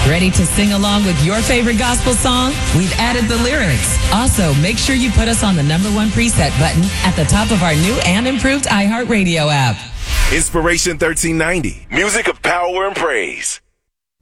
Ready to sing along with your favorite gospel song? We've added the lyrics. Also, make sure you put us on the #1 preset button at the top of our new and improved iHeartRadio app. Inspiration 1390. Music of power and praise.